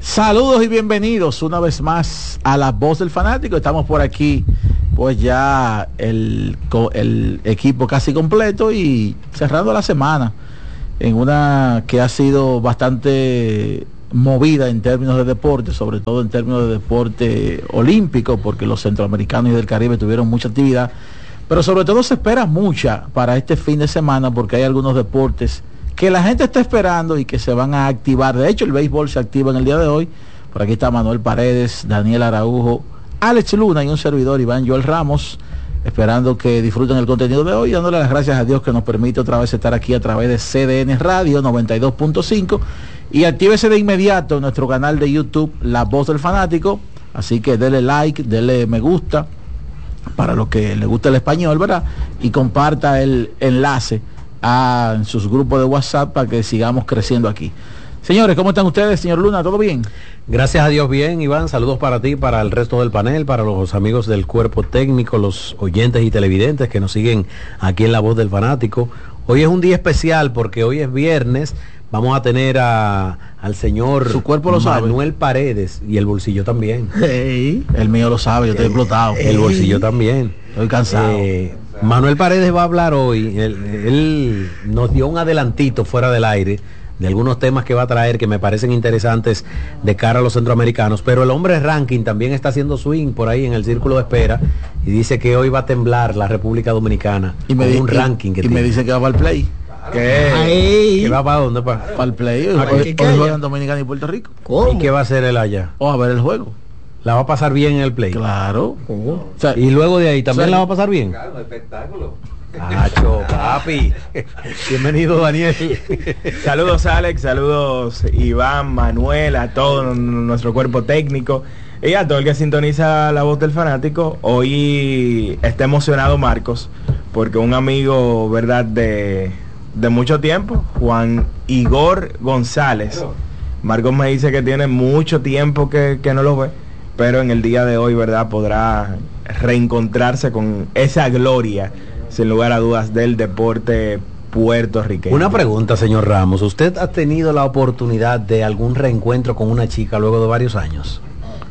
Saludos y bienvenidos una vez más a La Voz del Fanático. Estamos por aquí, pues ya el equipo casi completo y cerrando la semana en una que ha sido bastante movida en términos de deporte, sobre todo en términos de deporte olímpico, porque los centroamericanos y del Caribe tuvieron mucha actividad, pero sobre todo se espera mucha para este fin de semana porque hay algunos deportes que la gente está esperando y que se van a activar. De hecho, el béisbol se activa en el día de hoy. Por aquí está Manuel Paredes, Daniel Araujo, Alex Luna y un servidor, Iván Joel Ramos, esperando que disfruten el contenido de hoy, dándole las gracias a Dios que nos permite otra vez estar aquí a través de CDN Radio 92.5 y actívese de inmediato en nuestro canal de YouTube La Voz del Fanático, así que dele like, dele me gusta para los que le gusta el español, ¿verdad? Y comparta el enlace en sus grupos de WhatsApp para que sigamos creciendo aquí. Señores, ¿cómo están ustedes, señor Luna? ¿Todo bien? Gracias a Dios, bien, Iván. Saludos para ti, para el resto del panel, para los amigos del cuerpo técnico, los oyentes y televidentes que nos siguen aquí en La Voz del Fanático. Hoy es un día especial porque hoy es viernes. Vamos a tener al señor su cuerpo lo Manuel Paredes y el bolsillo también. Hey, el mío lo sabe, yo estoy explotado. El bolsillo también. Estoy cansado. Manuel Paredes va a hablar hoy. Él nos dio un adelantito fuera del aire de algunos temas que va a traer que me parecen interesantes de cara a los centroamericanos, pero el hombre ranking también está haciendo swing por ahí en el círculo de espera y dice que hoy va a temblar la República Dominicana y con un ranking que tiene. Me dice que va para el play. ¿Qué va para dónde? Para el play. Hoy juegan Dominicana y Puerto Rico. ¿Cómo? ¿Y qué va a hacer él allá? O a ver el juego. ¿La va a pasar bien en el play? Claro. O sea, y luego de ahí también la va a pasar bien. Claro, un espectáculo. Nacho, papi. Bienvenido, Daniel. Saludos, Alex, saludos, Iván, Manuel, a todo nuestro cuerpo técnico y a todo el que sintoniza La Voz del Fanático. Hoy está emocionado Marcos porque un amigo, verdad, de mucho tiempo, Juan Igor González. Marcos me dice que tiene mucho tiempo que no lo ve, pero en el día de hoy, verdad, podrá reencontrarse con esa gloria, sin lugar a dudas, del deporte puertorriqueño. Una pregunta, señor Ramos. ¿Usted ha tenido la oportunidad de algún reencuentro con una chica luego de varios años?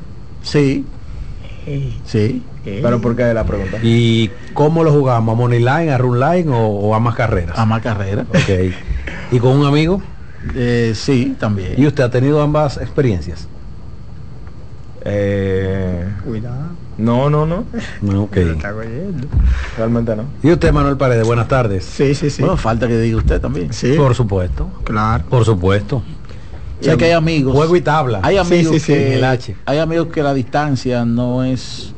Sí. Sí. ¿Pero por qué la pregunta? ¿Y cómo lo jugamos? ¿A money line, a run line o a más carreras? A más carreras. Ok. ¿Y con un amigo? Sí, también. ¿Y usted ha tenido ambas experiencias? Cuidado. No. Ok. Realmente no. ¿Y usted, Manuel Paredes? Buenas tardes. Sí. Bueno, falta que diga usted también. Sí. Por supuesto. Claro. Por supuesto. O sea que hay amigos. Juego y tabla. Hay amigos que el H. Hay amigos que la distancia no es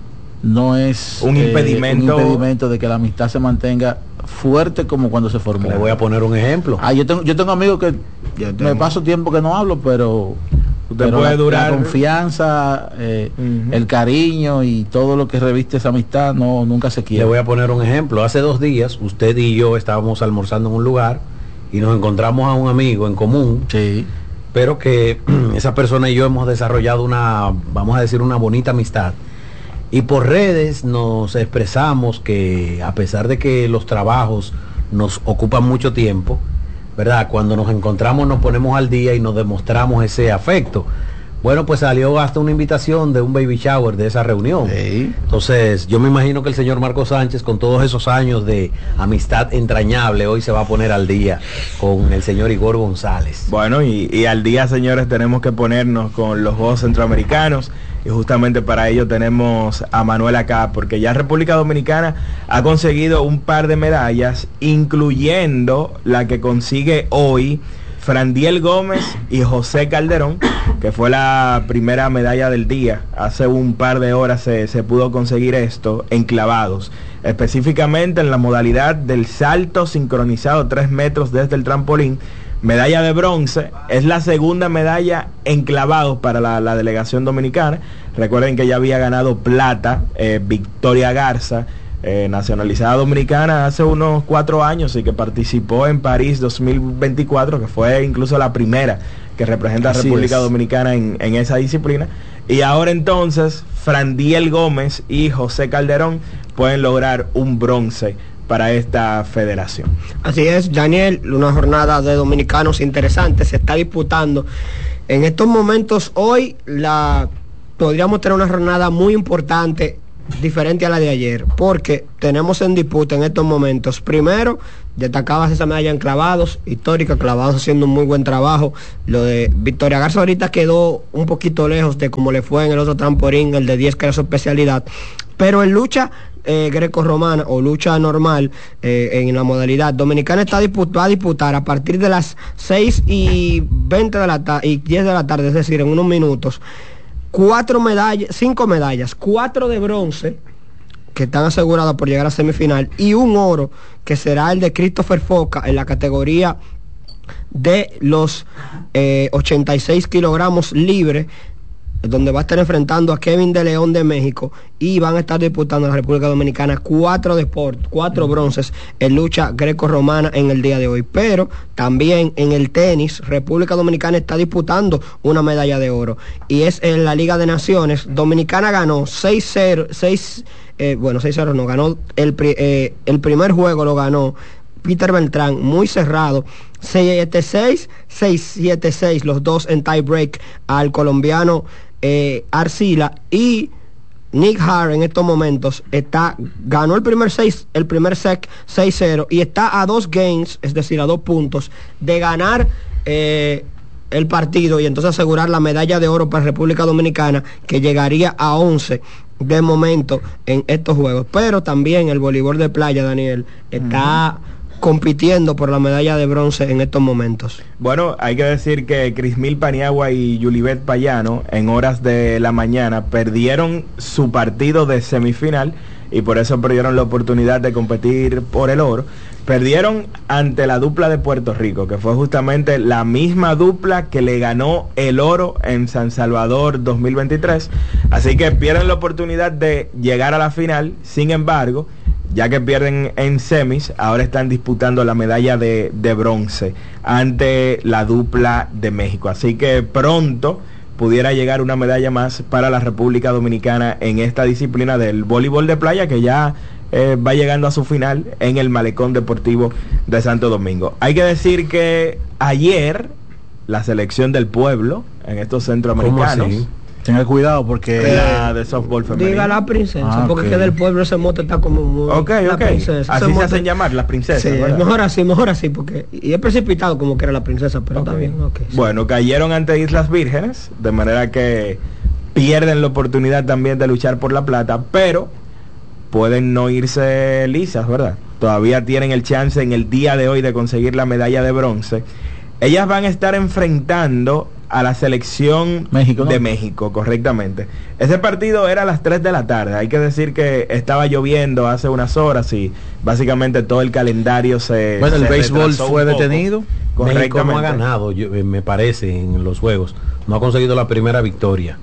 un impedimento de que la amistad se mantenga fuerte como cuando se formó. Le voy a poner un ejemplo. Yo tengo amigos que me paso tiempo que no hablo, pero puede durar la confianza, el cariño y todo lo que reviste esa amistad nunca se quiere. Le voy a poner un ejemplo. Hace 2 días usted y yo estábamos almorzando en un lugar y nos encontramos a un amigo en común. Sí. Pero que esa persona y yo hemos desarrollado vamos a decir, una bonita amistad. Y por redes nos expresamos que a pesar de que los trabajos nos ocupan mucho tiempo, ¿verdad? Cuando nos encontramos nos ponemos al día y nos demostramos ese afecto. Bueno, pues salió hasta una invitación de un baby shower de esa reunión. Sí. Entonces, yo me imagino que el señor Marco Sánchez, con todos esos años de amistad entrañable, hoy se va a poner al día con el señor Igor González. Bueno, y al día, señores, tenemos que ponernos con los Juegos Centroamericanos. Y justamente para ello tenemos a Manuel acá, porque ya República Dominicana ha conseguido un par de medallas, incluyendo la que consigue hoy Frandiel Gómez y José Calderón, que fue la primera medalla del día. Hace un par de horas se pudo conseguir esto en clavados, específicamente en la modalidad del salto sincronizado 3 metros desde el trampolín. Medalla de bronce, es la segunda medalla en clavados para la delegación dominicana. Recuerden que ya había ganado plata Victoria Garza, nacionalizada dominicana hace unos 4 años y que participó en París 2024, que fue incluso la primera que representa a República Dominicana en esa disciplina. Y ahora entonces Frandiel Gómez y José Calderón pueden lograr un bronce para esta federación. Así es, Daniel, una jornada de dominicanos interesante se está disputando En estos momentos, hoy podríamos tener una jornada muy importante, diferente a la de ayer, porque tenemos en disputa en estos momentos, primero, destacabas esa medalla en clavados, histórica, clavados haciendo un muy buen trabajo. Lo de Victoria Garza ahorita quedó un poquito lejos de como le fue en el otro trampolín, el de 10, que era su especialidad, pero en lucha greco-romana o lucha normal, en la modalidad dominicana va a disputar a partir de las 6:20 de la tarde y 10 de la tarde, es decir, en unos minutos, 5 medallas, 4 de bronce que están aseguradas por llegar a semifinal y un oro que será el de Christopher Foca en la categoría de los 86 kilogramos libres, donde va a estar enfrentando a Kevin de León de México, y van a estar disputando en la República Dominicana 4 bronces en lucha greco-romana en el día de hoy. Pero también en el tenis, República Dominicana está disputando una medalla de oro, y es en la Liga de Naciones. Dominicana ganó 6-0, 6-0 no, ganó el primer juego, lo ganó Peter Beltrán, muy cerrado, 6-7-6, 6-7-6, los dos en tie break al colombiano Arcila, y Nick Hare en estos momentos ganó el primer set 6-0 y está a 2 games, es decir, a 2 puntos de ganar el partido, y entonces asegurar la medalla de oro para República Dominicana, que llegaría a 11 de momento en estos juegos. Pero también el voleibol de playa, Daniel, está compitiendo por la medalla de bronce en estos momentos. Bueno, hay que decir que Crismil Paniagua y Yulibet Payano en horas de la mañana perdieron su partido de semifinal y por eso perdieron la oportunidad de competir por el oro. Perdieron ante la dupla de Puerto Rico, que fue justamente la misma dupla que le ganó el oro en San Salvador 2023. Así que pierden la oportunidad de llegar a la final. Sin embargo, ya que pierden en semis, ahora están disputando la medalla de bronce ante la dupla de México. Así que pronto pudiera llegar una medalla más para la República Dominicana en esta disciplina del voleibol de playa, que ya va llegando a su final en el Malecón Deportivo de Santo Domingo. Hay que decir que ayer la selección del pueblo en estos centroamericanos, tenga cuidado porque la de softball femenino. Diga la princesa, porque es que del pueblo ese mote está como muy... la princesa. Así se hacen llamar las princesas. Sí, mejor así, porque... Y es precipitado como que era la princesa, pero está bien. Sí. Bueno, cayeron ante Islas Vírgenes, de manera que pierden la oportunidad también de luchar por la plata, pero pueden no irse lisas, ¿verdad? Todavía tienen el chance en el día de hoy de conseguir la medalla de bronce. Ellas van a estar enfrentando a la selección de México, correctamente. Ese partido era a las 3 de la tarde. Hay que decir que estaba lloviendo hace unas horas y básicamente todo el calendario el béisbol fue detenido. México no ha ganado, me parece, en los juegos. No ha conseguido la primera victoria.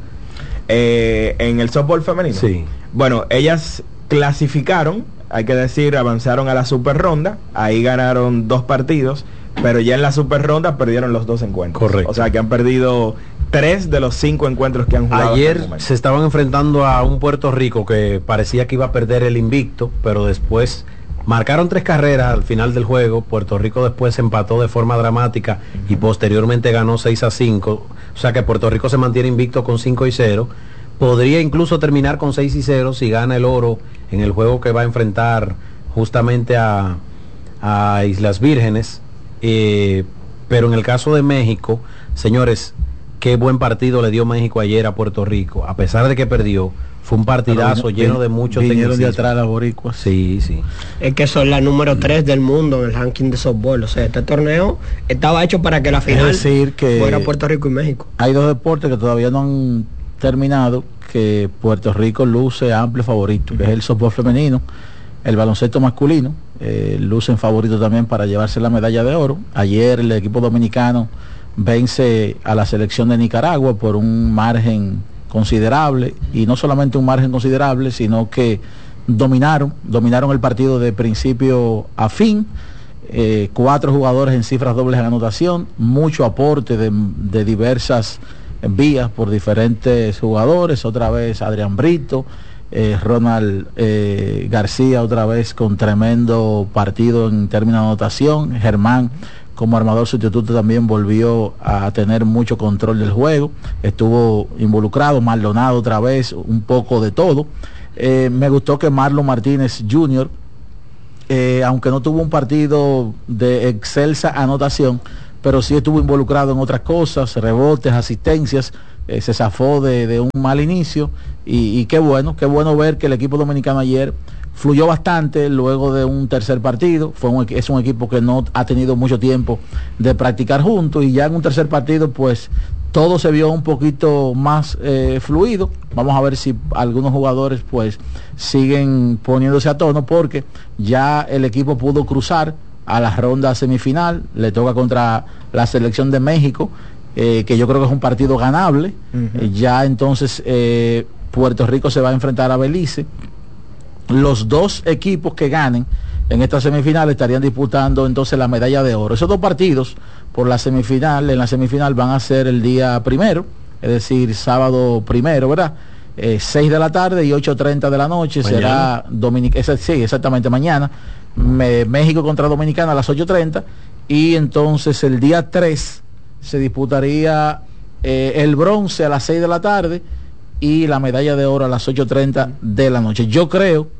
En el softball femenino. Sí. Bueno, ellas clasificaron, hay que decir, avanzaron a la super ronda. Ahí ganaron 2 partidos. Pero ya en la super ronda perdieron los 2 encuentros. Correcto. O sea que han perdido 3 de los 5 encuentros que han jugado. Ayer se estaban enfrentando a un Puerto Rico que parecía que iba a perder el invicto, pero después marcaron 3 carreras al final del juego. Puerto Rico después empató de forma dramática y posteriormente ganó 6-5. O sea que Puerto Rico se mantiene invicto con 5-0. Podría incluso terminar con 6-0 si gana el oro en el juego que va a enfrentar justamente a Islas Vírgenes. Pero en el caso de México, señores, qué buen partido le dio México ayer a Puerto Rico. A pesar de que perdió, fue un partidazo lleno de muchos vinieron de atrás las boricuas. Sí. Es que son la número 3 del mundo en el ranking de softball. O sea, este torneo estaba hecho para que la final fuera Puerto Rico y México. Hay 2 deportes que todavía no han terminado, que Puerto Rico luce amplio favorito, que es el softball femenino, el baloncesto masculino. Lucen favorito también para llevarse la medalla de oro. Ayer el equipo dominicano vence a la selección de Nicaragua por un margen considerable, y no solamente un margen considerable, sino que dominaron el partido de principio a fin. 4 jugadores en cifras dobles en anotación, mucho aporte de diversas vías por diferentes jugadores, otra vez Adrián Brito, Ronald García otra vez con tremendo partido en términos de anotación, Germán como armador sustituto también volvió a tener mucho control del juego, estuvo involucrado, Maldonado otra vez, un poco de todo. Me gustó que Marlon Martínez Jr., aunque no tuvo un partido de excelsa anotación, pero sí estuvo involucrado en otras cosas, rebotes, asistencias, se zafó de un mal inicio y qué bueno ver que el equipo dominicano ayer fluyó bastante luego de un tercer partido. Es un equipo que no ha tenido mucho tiempo de practicar juntos y ya en un tercer partido pues todo se vio un poquito más fluido. Vamos a ver si algunos jugadores pues siguen poniéndose a tono, porque ya el equipo pudo cruzar a la ronda semifinal, le toca contra la selección de México, que yo creo que es un partido ganable. Ya entonces Puerto Rico se va a enfrentar a Belice. Los dos equipos que ganen en esta semifinal estarían disputando entonces la medalla de oro. Esos dos partidos en la semifinal van a ser el día primero, es decir, sábado primero, ¿verdad? 6 de la tarde y 8:30 de la noche. Mañana será sí, exactamente, mañana. México contra Dominicana a las 8:30, y entonces el día 3 se disputaría el bronce a las 6 de la tarde y la medalla de oro a las 8:30 de la noche. Yo creo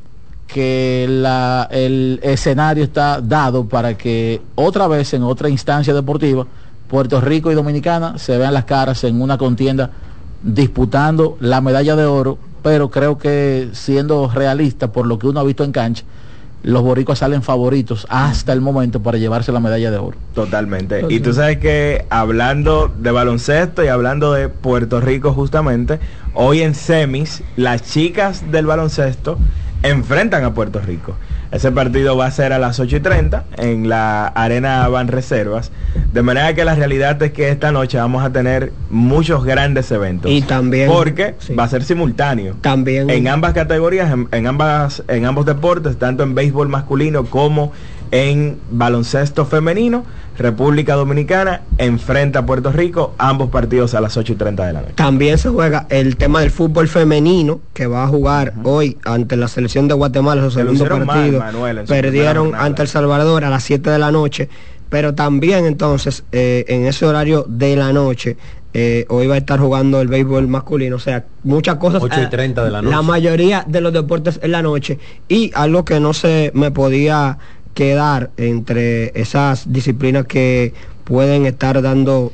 que el escenario está dado para que otra vez en otra instancia deportiva Puerto Rico y Dominicana se vean las caras en una contienda disputando la medalla de oro, pero creo que, siendo realista por lo que uno ha visto en cancha, los boricuas salen favoritos hasta el momento para llevarse la medalla de oro. Totalmente. Y tú sabes que, hablando de baloncesto y hablando de Puerto Rico justamente, hoy en semis las chicas del baloncesto enfrentan a Puerto Rico. Ese partido va a ser a las 8:30 en la Arena Banreservas, de manera que la realidad es que esta noche vamos a tener muchos grandes eventos. Y también, porque va a ser simultáneo. También en ambas categorías, en ambos deportes, tanto en béisbol masculino como en baloncesto femenino. República Dominicana enfrenta a Puerto Rico, ambos partidos a las 8:30 de la noche. También se juega el tema del fútbol femenino, que va a jugar hoy ante la selección de Guatemala, su segundo partido. Perdieron ante El Salvador a las 7 de la noche, pero también entonces en ese horario de la noche hoy va a estar jugando el béisbol masculino. O sea, muchas cosas. 8:30 de la noche. La mayoría de los deportes en la noche. Y algo que no se me podía quedar entre esas disciplinas que pueden estar dando.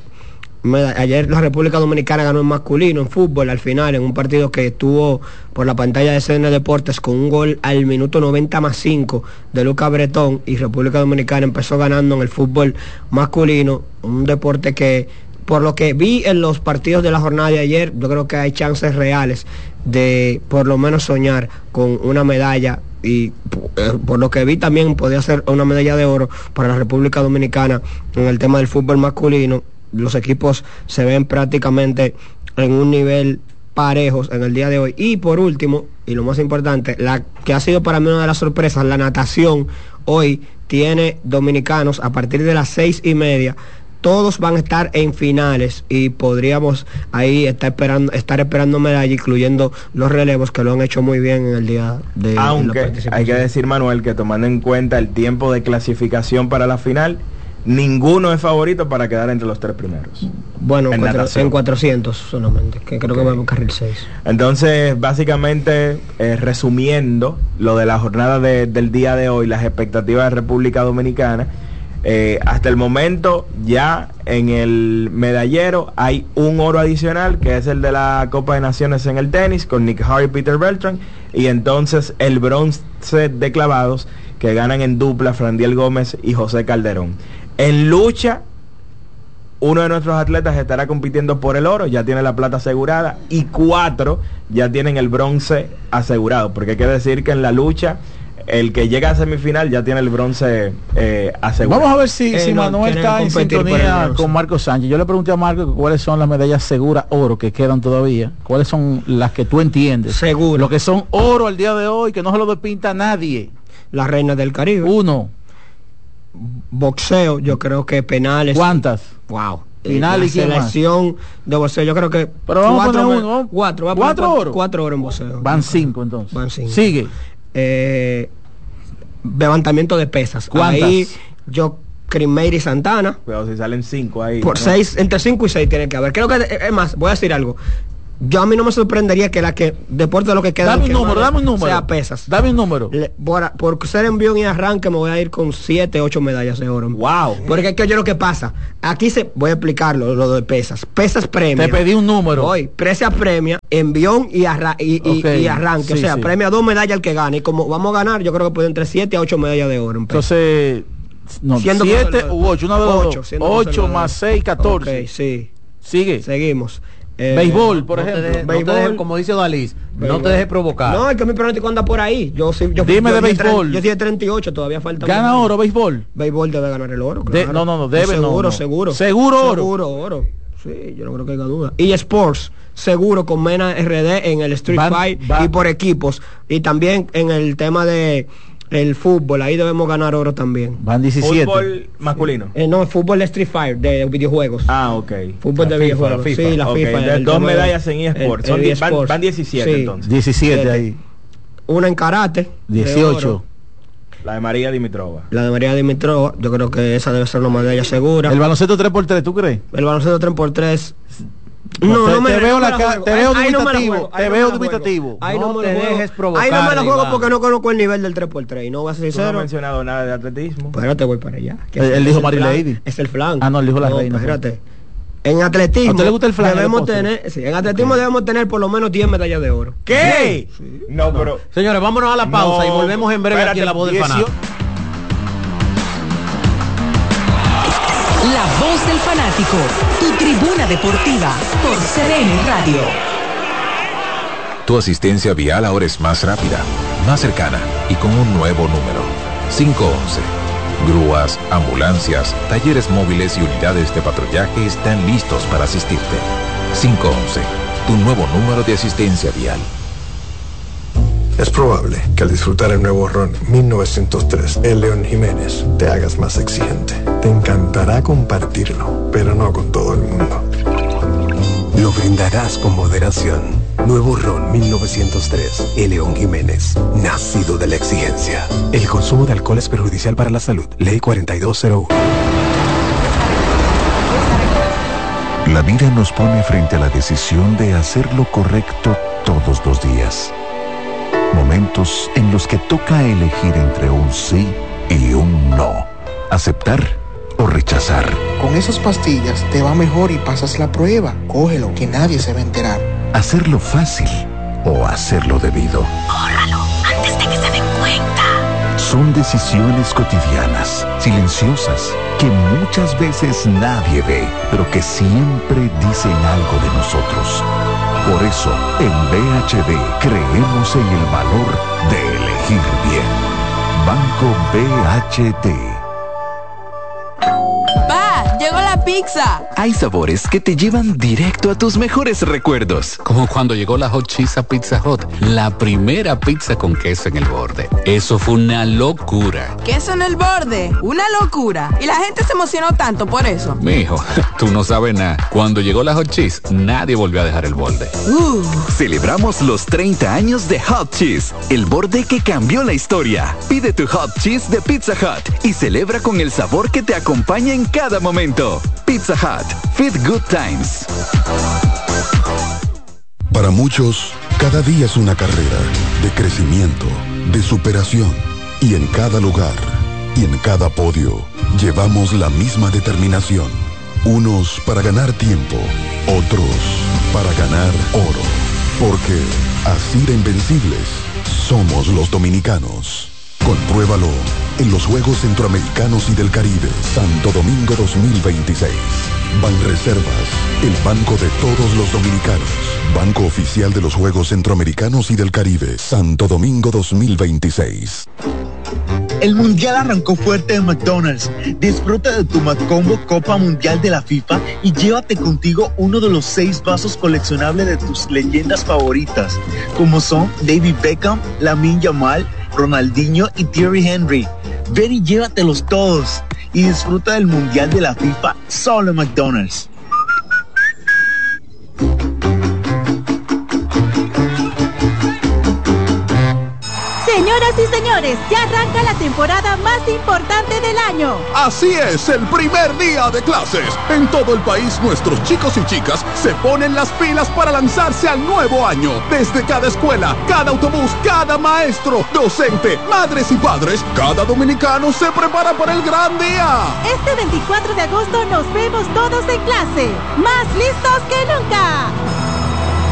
Ayer la República Dominicana ganó en masculino, en fútbol, al final, en un partido que estuvo por la pantalla de CN Deportes con un gol al minuto 90+5 de Lucas Bretón, y República Dominicana empezó ganando en el fútbol masculino, un deporte que, por lo que vi en los partidos de la jornada de ayer, yo creo que hay chances reales de por lo menos soñar con una medalla, y por lo que vi también podía ser una medalla de oro para la República Dominicana en el tema del fútbol masculino. Los equipos se ven prácticamente en un nivel parejos en el día de hoy. Y por último, y lo más importante, la que ha sido para mí una de las sorpresas, la natación. Hoy tiene dominicanos a partir de las 6:30. Todos van a estar en finales y podríamos ahí estar esperando medalla, incluyendo los relevos, que lo han hecho muy bien en el día de Aunque hay que decir, Manuel, que tomando en cuenta el tiempo de clasificación para la final, ninguno es favorito para quedar entre los 3 primeros. Bueno, en 400 solamente, que creo que va a carril 6. Entonces, básicamente, resumiendo lo de la jornada del día de hoy, las expectativas de República Dominicana, hasta el momento ya en el medallero hay un oro adicional, que es el de la Copa de Naciones en el tenis, con Nick Hardy y Peter Beltran, y entonces el bronce de clavados, que ganan en dupla Frandiel Gómez y José Calderón. En lucha, uno de nuestros atletas estará compitiendo por el oro, ya tiene la plata asegurada, y 4 ya tienen el bronce asegurado, porque hay que decir que en la lucha el que llega a semifinal ya tiene el bronce asegurado. Vamos a ver si Manuel está en sintonía con Marco Sánchez. Yo le pregunté a Marco cuáles son las medallas seguras oro que quedan todavía, cuáles son las que tú entiendes seguro, lo que son oro al día de hoy, que no se lo despinta nadie. La reina del Caribe. 1. Boxeo, yo creo que penales. ¿Cuántas? Wow. Final y selección de boxeo, yo creo que. Pero vamos a poner uno. 4 oro. 4 oro en boxeo. Van 5 entonces. Van 5. Sigue. Levantamiento de pesas. ¿Cuántas? Ahí yo Crismeire y Santana. Pero si salen 5 ahí. Por 6, entre 5 y 6 tiene que haber. Creo que, es más, voy a decir algo. Yo a mí no me sorprendería que la que, después de lo que queda, dame un número, sea pesas. Dame un número. Por ser envío y arranque me voy a ir con 7, 8 medallas de oro. Wow. Porque es que yo lo que pasa, aquí voy a explicarlo, lo de pesas. Pesas premia. Te pedí un número. Hoy, Presa premia, envión y arranque. Sí, o sea, sí. premia 2 medallas al que gane. Y como vamos a ganar, yo creo que puede entre 7 a 8 medallas de oro. Entonces, no, Siendo 7 u 8, una de los 8 más 6, 14. Ok, sí. Sigue. Seguimos. Béisbol, por no te ejemplo. dejes- no te dejes, como dice Odalis, no te dejes provocar. No, es que mi pronóstico anda por ahí. Dime de béisbol. Yo soy de 38, todavía falta. ¿Gana oro, béisbol? Béisbol debe ganar el oro. Claro. No, debe, seguro, no. seguro. ¿Seguro oro? Seguro oro. Sí, yo no creo que haya duda. Y Sports, seguro con Mena RD en el Street Fight y por equipos. Y también en el tema de el fútbol, ahí debemos ganar oro también. Van 17. Fútbol masculino. No, fútbol de Street Fight, de videojuegos. Ah, ok. Fútbol de videojuegos. FIFA. Sí, la Ok, FIFA. de el 2 tema de- medallas en eSports. el Van eSports. 17 Sí. entonces. 17 ahí. Una en karate. de 18. oro. La de María Dimitrova. La de María Dimitrova, yo creo que esa debe ser una medalla segura. El baloncesto 3x3, ¿tú crees? El baloncesto 3x3. Te veo la juego. te veo Ahí no me la dubitativo, juego, te ahí veo no me la dubitativo. juego. Ahí No no me te la juego. dejes provocar, Ahí no me la juego Iván. porque no conozco el nivel del 3x3 y no voy a ser Tú no has sincero. mencionado nada de atletismo. Pues ahora te voy para allá. Él dijo Mary flan, Lady. Es el flan. Ah, no, él dijo la reina. Espérate. En atletismo ¿A usted le gusta el flan, debemos el postre? tener, sí, en atletismo debemos tener por lo menos 10 medallas de oro. ¿Qué? No, pero... Señores, vámonos a la pausa y volvemos en breve aquí en La Voz del 18. Fanático. La Voz del Fanático, tu tribuna deportiva por CDN Radio. Tu asistencia vial ahora es más rápida, más cercana y con un nuevo número. 511. Grúas, ambulancias, talleres móviles y unidades de patrullaje están listos para asistirte. 511. Tu nuevo número de asistencia vial. Es probable que al disfrutar el nuevo ron 1903, el León Jiménez, te hagas más exigente. Te encantará compartirlo, pero no con todo el mundo. Lo brindarás con moderación. Nuevo ron 1903, el León Jiménez, nacido de la exigencia. El consumo de alcohol es perjudicial para la salud. Ley 4201. La vida nos pone frente a la decisión de hacer lo correcto todos los días. Momentos en los que toca elegir entre un sí y un no. Aceptar o rechazar. Con esas pastillas te va mejor y pasas la prueba. Cógelo, que nadie se va a enterar. Hacerlo fácil o hacerlo debido. Córralo antes de que se den cuenta. Son decisiones cotidianas, silenciosas, que muchas veces nadie ve, pero que siempre dicen algo de nosotros. Por eso, en BHD creemos en el valor de elegir bien. Banco BHD. ¡Pa! ¡Llegó la pizza! Hay sabores que te llevan directo a tus mejores recuerdos. Como cuando llegó la Hot Cheese a Pizza Hut, la primera pizza con queso en el borde. Eso fue una locura. Queso en el borde, una locura. Y la gente se emocionó tanto por eso. Mijo, tú no sabes nada. Cuando llegó la Hot Cheese, nadie volvió a dejar el borde. Celebramos los 30 años de Hot Cheese, el borde que cambió la historia. Pide tu Hot Cheese de Pizza Hut y celebra con el sabor que te acompaña en cada momento. Pizza Hut, Fit Good Times. Para muchos, cada día es una carrera de crecimiento, de superación. Y en cada lugar, y en cada podio, llevamos la misma determinación. Unos para ganar tiempo, otros para ganar oro. Porque así de invencibles somos los dominicanos. Compruébalo en los Juegos Centroamericanos y del Caribe, Santo Domingo 2026. Banreservas, el banco de todos los dominicanos. Banco oficial de los Juegos Centroamericanos y del Caribe, Santo Domingo 2026. El Mundial arrancó fuerte en McDonald's. Disfruta de tu McCombo Copa Mundial de la FIFA y llévate contigo uno de los 6 vasos coleccionables de tus leyendas favoritas, como son David Beckham, Lamine Yamal, Ronaldinho y Thierry Henry. Ven y llévatelos todos y disfruta del Mundial de la FIFA solo en McDonald's. Señoras y señores, Señores, ya arranca la temporada más importante del año. Así es, el primer día de clases. En todo el país, nuestros chicos y chicas se ponen las pilas para lanzarse al nuevo año. Desde cada escuela, cada autobús, cada maestro, docente, madres y padres, cada dominicano se prepara para el gran día. Este 24 de agosto nos vemos todos en clase, más listos que nunca.